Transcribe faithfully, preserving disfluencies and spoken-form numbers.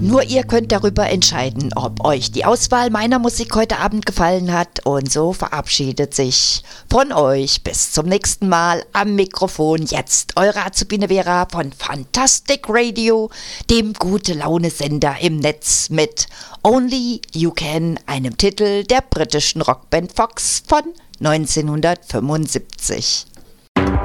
Nur ihr könnt darüber entscheiden, ob euch die Auswahl meiner Musik heute Abend gefallen hat. Und so verabschiedet sich von euch bis zum nächsten Mal am Mikrofon jetzt eure Azubine Vera von Fantastic Radio, dem Gute-Laune-Sender im Netz mit Only You Can, einem Titel der britischen Rockband Fox von neunzehnhundertfünfundsiebzig.